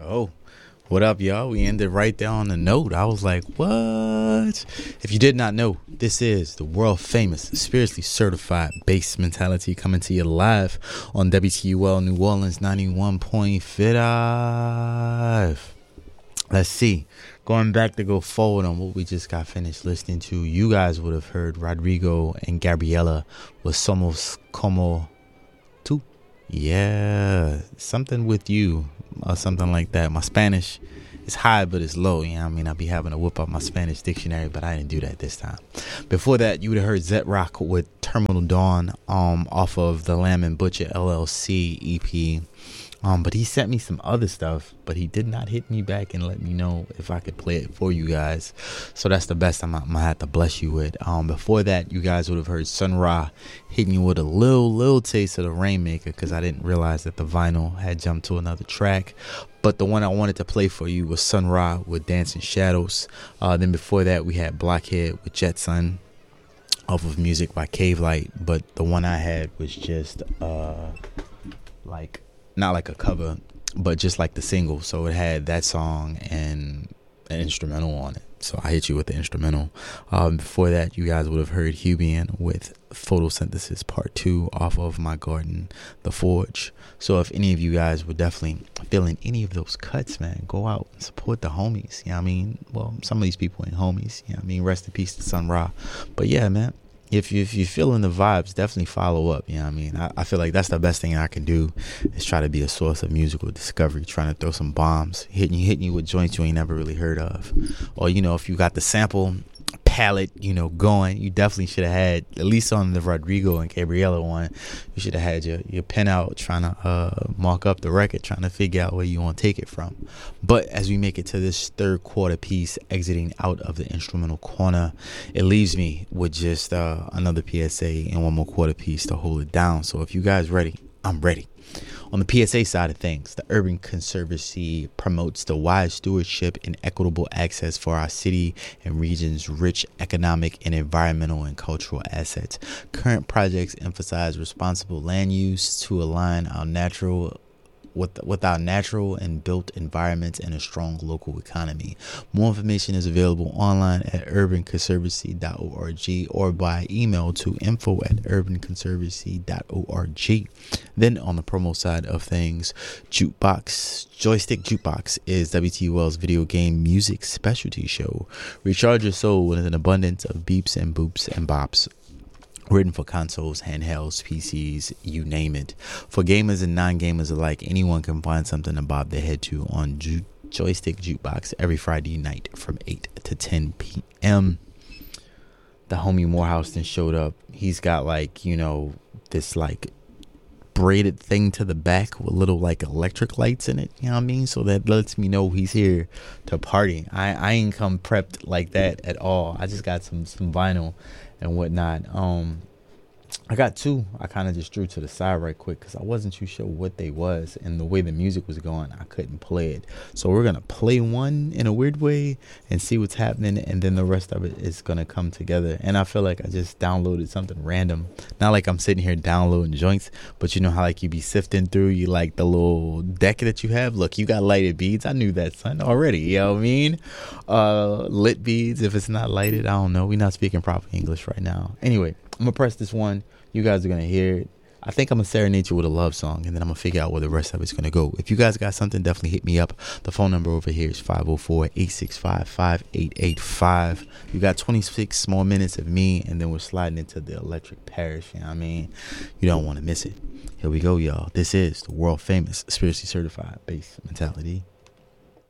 Oh, what up, y'all? We ended right there on the note. I was like, what? If you did not know, this is the world famous, spiritually certified bass mentality coming to you live on WTUL New Orleans 91.5. Let's see. Going back to go forward on what we just got finished listening to, you guys would have heard Rodrigo and Gabriela with Somos Como Tu. Yeah, something with you or something like that. My Spanish is high, but it's low. You know what I mean? I'll be having to whip up my Spanish dictionary, but I didn't do that this time. Before that, you would have heard Zet Rock with Terminal Dawn off of the Lamb and Butcher LLC EP. But he sent me some other stuff, but he did not hit me back and let me know if I could play it for you guys. So that's the best I'm gonna have to bless you with. Before that, you guys would have heard Sun Ra hitting you with a little taste of the Rainmaker, because I didn't realize that the vinyl had jumped to another track. But the one I wanted to play for you was Sun Ra with Dancing Shadows. Then before that, we had Blockhead with Jet Sun off of Music by Cave Light. But the one I had was just not like a cover, but just like the single. So it had that song and an instrumental on it. So I hit you with the instrumental. Before that, you guys would have heard Hubian with Photosynthesis Part 2 off of My Garden, The Forge. So if any of you guys were definitely feeling any of those cuts, man, go out and support the homies. You know what I mean? Well, some of these people ain't homies. You know what I mean? Rest in peace to Sun Ra. But yeah, man. If you're feeling the vibes, definitely follow up. You know what I mean? I feel like that's the best thing I can do, is try to be a source of musical discovery, trying to throw some bombs, hitting you with joints you ain't never really heard of. Or, if you got the sample palette, going, you definitely should have had, at least on the Rodrigo and Gabriela one, you should have had your pen out trying to mark up the record, trying to figure out where you want to take it from. But as we make it to this third quarter piece, exiting out of the instrumental corner, it leaves me with just another PSA and one more quarter piece to hold it down. So if you guys ready, I'm ready. On the PSA side of things, the Urban Conservancy promotes the wise stewardship and equitable access for our city and region's rich economic and environmental and cultural assets. Current projects emphasize responsible land use to align our natural with our natural and built environments and a strong local economy. More information is available online at urbanconservancy.org or by email to info@urbanconservancy.org. Then on the promo side of things, Joystick Jukebox is WTUL's video game music specialty show. Recharge your soul with an abundance of beeps and boops and bops. Written for consoles, handhelds, PCs, you name it. For gamers and non-gamers alike, anyone can find something to bob their head to on Joystick Jukebox every Friday night from 8 to 10 p.m. The homie Morehouse then showed up. He's got this braided thing to the back with little electric lights in it, you know what I mean? So that lets me know he's here to party. I ain't come prepped like that at all. I just got some vinyl and whatnot. I got two I kind of just drew to the side right quick because I wasn't too sure what they was, and the way the music was going, I couldn't play it. So we're gonna play one in a weird way and see what's happening, and then the rest of it is gonna come together. And I feel like I just downloaded something random, not like I'm sitting here downloading joints, but you know how you be sifting through the little deck that you have. Look, you got lighted beads. I knew that, son, already. You know what I mean? Lit beads. If it's not lighted, I don't know. We're not speaking proper English right now. Anyway, I'm gonna press this one. You guys are going to hear it. I think I'm going to serenade you with a love song, and then I'm going to figure out where the rest of it's going to go. If you guys got something, definitely hit me up. The phone number over here is 504-865-5885. You got 26 more minutes of me, and then we're sliding into the Electric Parish. You know what I mean? You don't want to miss it. Here we go, y'all. This is the world famous, spiritually certified bass mentality.